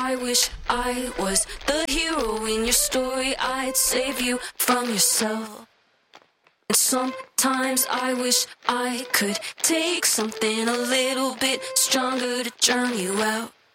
I wish I was the hero in your story. I'd save you from yourself. And sometimes I wish I could take something a little bit stronger to drown you out.